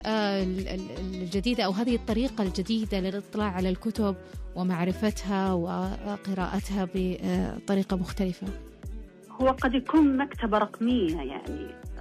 الجديدة أو هذه الطريقة الجديدة للاطلاع على الكتب ومعرفتها وقراءتها بطريقة مختلفة؟ هو قد يكون مكتبة رقمية، يعني